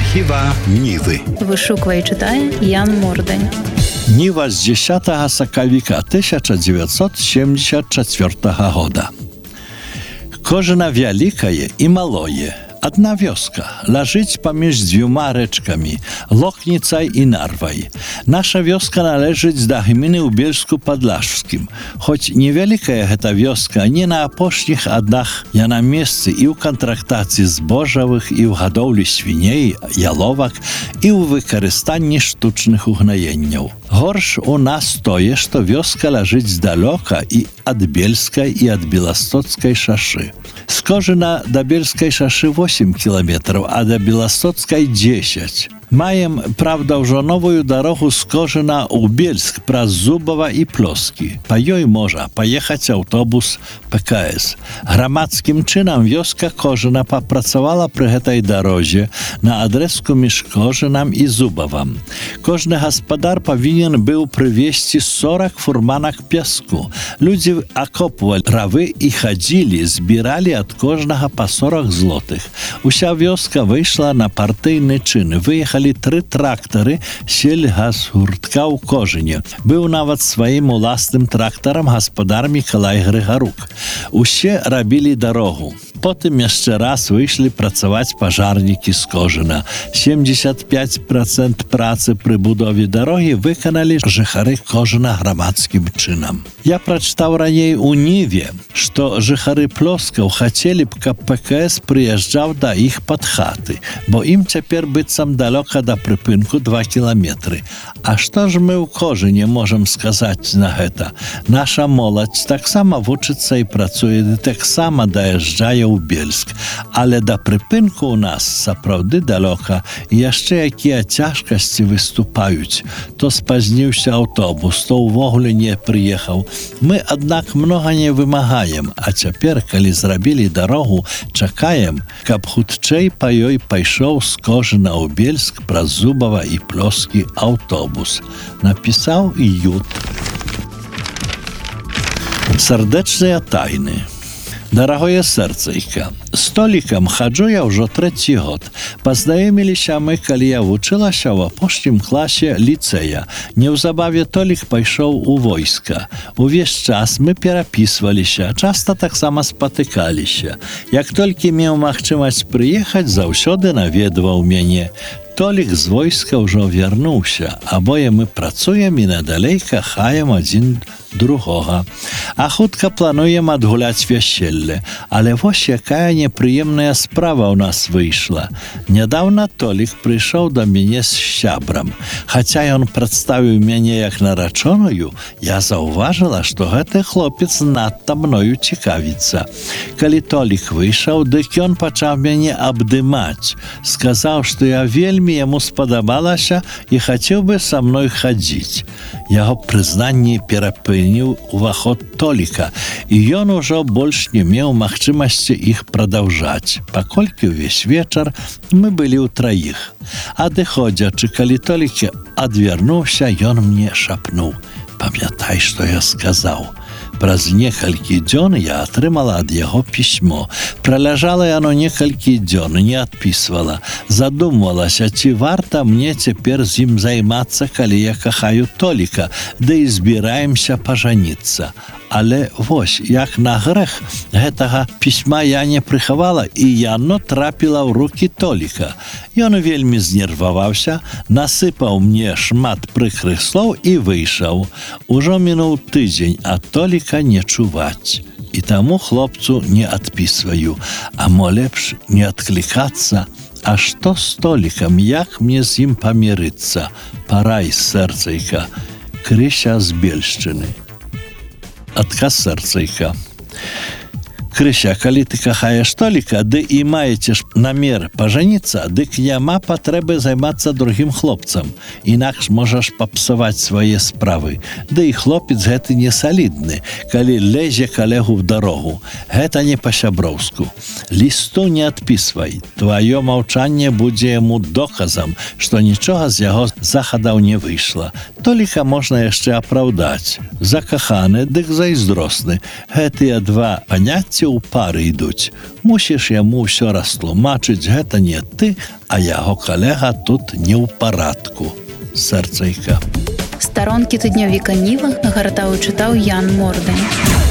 Архіва Ніви. Вишукує і читає Ян Мордень. Ніва з 10 сакавіка 1974 года. Кожна вялікае і малое. Одна вёска ляжыць паміж дзвюма рэчкамі Локніцай і Нарвай. Наша вёска належыць да гміны ў Бельску-Падлажскім. Хоць невялікая гэта вёска, не на апошніх аднах яна месцы і ў кантрактацыі збожжавых, і ў гадоўлі свіней, яловак, і ў выкарыстанні штучных угнаенняў. Горш у нас тое, што вёска ляжыць далёка і ад Бельскай, і ад Беластоцкай шашы. З Кожына да Бельскай шашы 8 кілометраў, а да Беластоцкай 10. Маем, правда, ўжо новую дарогу з Кожына ў Бельск праз Зубова і Плоскі. Па ёй можа паехаць аўтобус ПКС. Грамадскім чынам вёска Кожына папрацавала пры гэтай дарозе на адрэзку між Кожынам і Зубавам. Кожны гаспадар павінен быў прывезці 40 фурманак пяску. Людзі акопвалі равы і хадзілі, збіралі ад кожнага па 40 злотых. Уся вёска выйшла на партыйны чын. Выехалі 3 трактары сельгасгуртка ў Кожыне. Быў нават сваім уласным трактарам гаспадар Мікалай Грыгарук. Усе рабілі дарогу. Потым яшчэ раз выйшлі працаваць пажарнікі з Кожына. 75% працы пры будове дарогі выканалі жыхары Кожына грамадскім чынам. Я прачытаў раней у Ніве, што жыхары Плоскаў хацелі б, каб ПКС прыязджаў да іх пад хаты, бо ім цяпер быццам далёка да прыпынку 2 кіламетры. А што ж мы ў Кожыне можам сказаць на гэта? Наша моладзь таксама вучыцца і працуе, і таксама даязджае ў Бельск. Але да прыпынку ў нас сапраўды далёка, і яшчэ якія цяжкасці выступаюць. То спазніўся аўтобус, то ўвогуле не прыехаў. Мы, аднак, многа не вымагаем, а цяпер, калі зрабілі дарогу, чакаем, каб хутчэй па ёй пайшоў з Кожына ў Бельск праз Зубова і Плоскі аўтобус. Напісаў Ют. Сардэчныя тайны. Дарагое сэрцайка, з Толікам хаджу я ўжо 3 год. Пазнаёміліся мы, калі я вучылася ў апошнім класе ліцэя. Неўзабаве Толік пайшоў у войска. Увесь час мы перапісваліся, часта таксама спатыкаліся. Як толькі меў магчымасць прыехаць, заўсёды наведваў мяне. Толік з войска ўжо вярнуўся, абое мы працуем і надалей кахаем адзін другога. А хутка плануем адгуляць вяселле. Але вось якая непрыемная справа ў нас выйшла. Нядаўна Толік прыйшоў да мяне з сябрам. Хаця ён прадставіў мяне як нарачоную, я заўважыла, што гэты хлопец надта мною цікавіцца. Калі Толік выйшаў, дык ён пачаў мяне абдымаць. Сказаў, што я вельмі яму спадабалася і хацеў бы са мной хадзіць. Яго прызнанне перапыніў уваход Толіка, і ён ужо больш не меў магчымасці іх прадаўжаць, паколькі ўвесь вечар мы былі ўтраіх. Адыходзячы, калі Толік адвярнуўся, ён мне шапнуў: «Памятай, што я сказаў». Праз некалькі дзён я атрымала ад яго пісьмо. Праляжала яно некалькі дзён, не адпісвала. Задумвалася, ці варта мне цяпер з ім займацца, калі я кахаю Толіка, ды і збіраемся пажаніцца. Але вось, як на грэх, гэтага пісьма я не прыхавала, і яно трапіла ў рукі Толіка. Ён вельмі знерваваўся, насыпаў мне шмат прыкрых слоў і выйшаў. Ужо мінуў тыдзень, а Толіка не чуваць. І таму хлопцу не адпісваю. А мо лепш не адклікацца? А што з Толікам? Як мне з ім памірыцца? Парай, сэрцайка. Крыся з Бельшчыны. Адказ сэрцайка. Крыся, калі ты кахаеш Толіка, ды і маеце ж намер пажаніцца, дык няма патрэбы займацца другім хлопцам. Інакш можаш папсаваць свае справы. Ды і хлопец гэты не салідны, калі лезе калегу ў дарогу. Гэта не па-сяброўску. Лісту не адпісвай. Тваё маўчанне будзе яму доказам, што нічога з яго захадаў не выйшла. Толіка можна яшчэ апраўдаць. Закаханы, дык зайздросны. Гэтыя два паняцці ў пары ідуць. Мусіш яму ўсё растлумачыць, гэта не ты, а яго калега тут не ў парадку. Сэрцайка. Старонкі тыднёвіка Ніва нагартаў і чытаў Ян Мордань.